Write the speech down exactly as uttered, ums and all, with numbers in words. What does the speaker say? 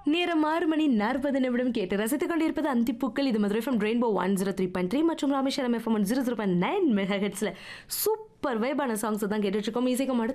நேரம் ஆறு மணி நாற்பது நிமிடம் கேட்டு ரசித்துக் கொண்டிருப்பது அந்திப்பூக்கள். இது Madurai FM rainbow one zero three point three மற்றும் Rameswaram FM one zero zero point nine mega ஹெட்ஸ்ல super வைபான songs தான் கேட்டுட்டு இருக்கோம். இசைக்கும்